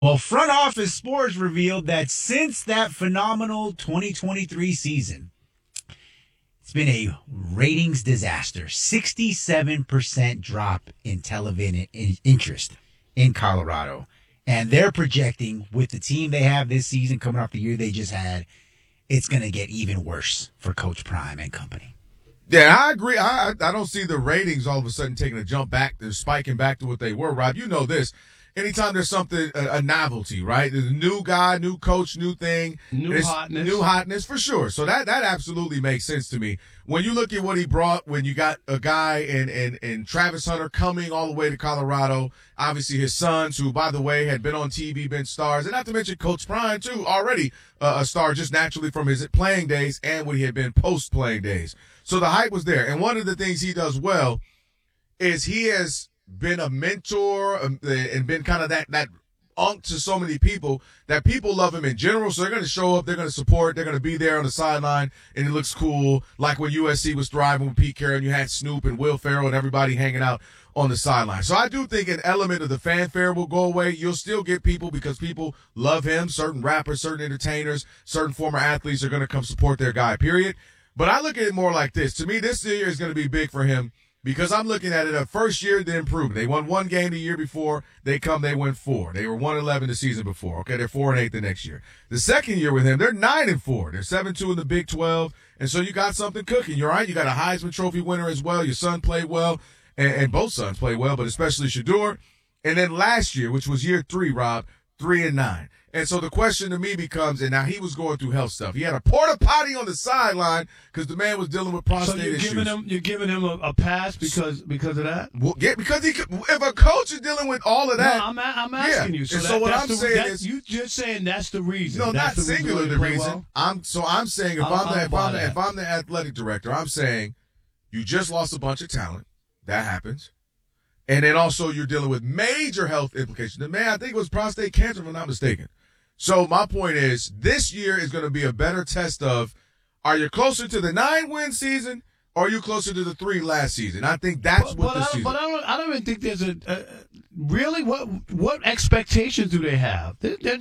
Well, Front Office Sports revealed that since that phenomenal 2023 season, it's been a ratings disaster. 67% drop in television interest in Colorado. And they're projecting with the team they have this season coming off the year they just had, it's going to get even worse for Coach Prime and company. Yeah, I agree. I don't see the ratings all of a sudden taking a jump back. They're spiking back to what they were, Rob. You know this. Anytime there's something, a novelty, right? There's a new guy, new coach, new thing. New hotness. New hotness, for sure. So that absolutely makes sense to me. When you look at what he brought, when you got a guy in Travis Hunter coming all the way to Colorado, obviously his sons, who, by the way, had been on TV, been stars, and not to mention Coach Prime, too, already a star just naturally from his playing days and what he had been post-playing days. So the hype was there. And one of the things he does well is he has been a mentor and been kind of that unk to so many people that people love him in general. So they're going to show up, they're going to support, they're going to be there on the sideline, and it looks cool. Like when USC was thriving with Pete Carroll, and you had Snoop and Will Ferrell and everybody hanging out on the sideline. So I do think an element of the fanfare will go away. You'll still get people because people love him. Certain rappers, certain entertainers, certain former athletes are going to come support their guy, period. But I look at it more like this. To me, this year is going to be big for him because I'm looking at it, a first year, the improvement. They won one game the year before. They win 4. They were 1-11 the season before. Okay, they're 4-8 the next year. The second year with him, they're 9-4. They're 7-2 in the Big 12. And so you got something cooking. You're right. You got a Heisman Trophy winner as well. Your son played well, and both sons played well, but especially Shedeur. And then last year, which was year 3, Rob, 3-9. And so the question to me becomes, and now he was going through health stuff. He had a porta potty on the sideline because the man was dealing with prostate issues. You're giving him a pass because of that? Well, yeah, because if a coach is dealing with all of that, no, I'm asking you. So what I'm saying is, you just saying that's the reason. No, that's not singular the reason. Well? I'm saying if I'm the athletic director, I'm saying you just lost a bunch of talent. That happens. And then also you're dealing with major health implications. The man, I think it was prostate cancer, if I'm not mistaken. So my point is, this year is going to be a better test of, are you closer to the 9-win season, or are you closer to the 3 last season? I think that's what this season. But I don't even think there's really what expectations do they have?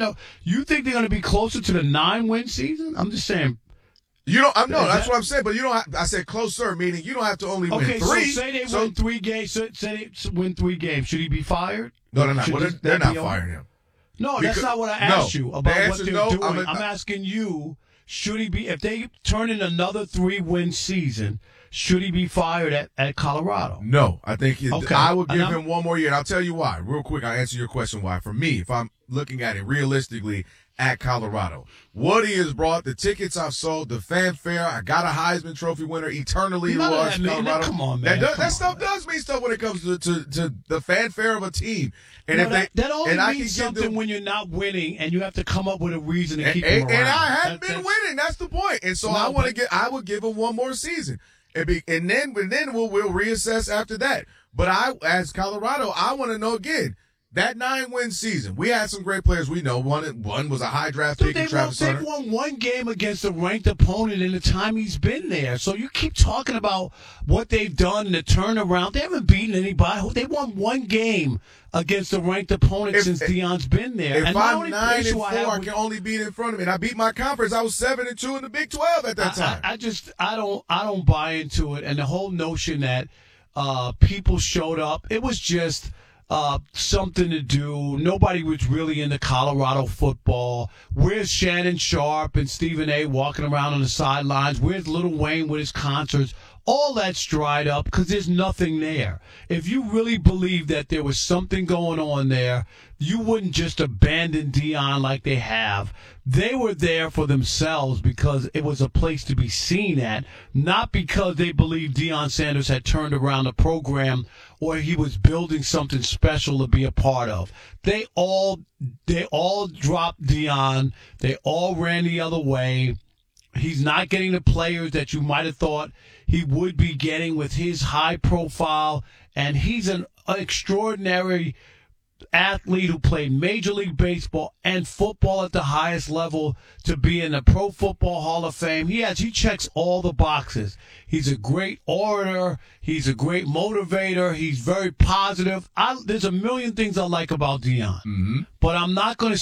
You think they're going to be closer to the 9-win season? I'm just saying. You don't. That's what I'm saying. But you don't. I said closer, meaning you don't have to only win 3. Okay, so say they win 3 games. Say they win 3 games. Should he be fired? No, they're not. They're not firing him. No, that's not what I asked you about what they're doing. I'm asking you, should he be, if they turn in another 3-win season, should he be fired at Colorado? No, I think I would give him one more year, and I'll tell you why. Real quick, I'll answer your question why. For me, if I'm looking at it realistically at Colorado, what he has brought, the tickets I've sold, the fanfare, I got a Heisman Trophy winner eternally who was Colorado. Come on, man. That stuff does mean stuff when it comes to the fanfare of a team. And that only means something when you're not winning and you have to come up with a reason to keep them around. And I hadn't been winning. That's the point. And so I would give him one more season. And then we'll reassess after that. But as Colorado, I want to know again, that 9-win season, we had some great players we know. One was a high draft pick in Travis Hunter. They've won one game against a ranked opponent in the time he's been there. So you keep talking about what they've done in the turnaround. They haven't beaten anybody. They won one game against a ranked opponent since Deion's been there. If I'm 9-4, I can only beat in front of me. And I beat my conference. I was 7-2 in the Big 12 at that time. I don't buy into it. And the whole notion that people showed up, it was just something to do. Nobody was really into Colorado football. Where's Shannon Sharp and Stephen A. walking around on the sidelines? Where's Lil Wayne with his concerts? All that's dried up because there's nothing there. If you really believe that there was something going on there, you wouldn't just abandon Deion like they have. They were there for themselves because it was a place to be seen at, not because they believed Deion Sanders had turned around the program or he was building something special to be a part of. They all dropped Deion. They all ran the other way. He's not getting the players that you might have thought he would be getting with his high profile, and he's an extraordinary athlete who played Major League Baseball and football at the highest level to be in the Pro Football Hall of Fame. He checks all the boxes. He's a great orator. He's a great motivator. He's very positive. There's a million things I like about Deion. But I'm not going to